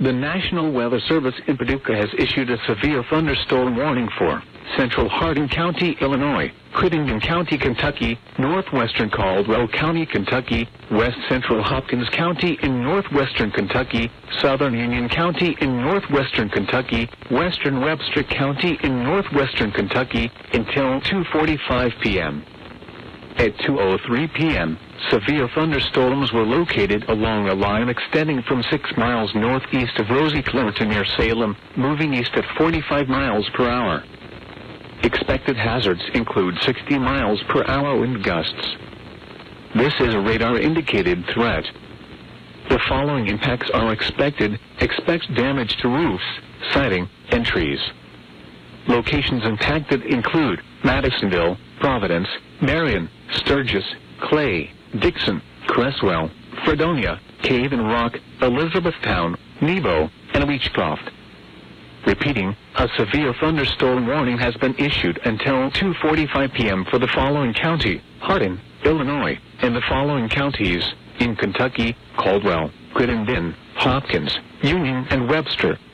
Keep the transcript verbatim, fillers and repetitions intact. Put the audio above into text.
The National Weather Service in Paducah has issued a severe thunderstorm warning for central Hardin County, Illinois, Crittenden County, Kentucky, northwestern Caldwell County, Kentucky, west central Hopkins County in northwestern Kentucky, southern Union County in northwestern Kentucky, western Webster County in northwestern Kentucky until two forty-five p m At two oh three p m, severe thunderstorms were located along a line extending from six miles northeast of Rosicler to near Salem, moving east at forty-five miles per hour. Expected hazards include sixty miles per hour wind gusts. This is a radar-indicated threat. The following impacts are expected. Expect damage to roofs, siding, and trees. Locations impacted include Madisonville, Providence, Marion, Sturgis, Clay, Dixon, Cresswell, Fredonia, Cave and Rock, Elizabethtown, Nebo, and Beechcroft. Repeating, a severe thunderstorm warning has been issued until two forty-five p m for the following county: Hardin, Illinois, and the following counties in Kentucky: Caldwell, Crittenden, Hopkins, Union, and Webster.